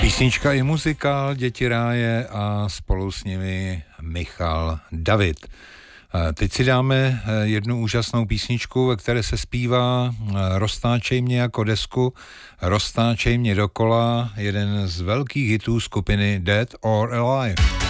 Písnička i muzikál Děti ráje a spolu s nimi Michal David. Teď si dáme jednu úžasnou písničku, ve které se zpívá Roztáčej mě jako desku, roztáčej mě dokola, jeden z velkých hitů skupiny Dead or Alive.